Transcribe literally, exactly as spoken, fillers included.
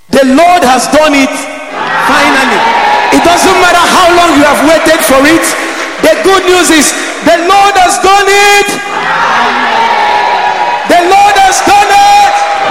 The Lord has done it finally. It doesn't matter how long you have waited for it. The good news is the Lord has done it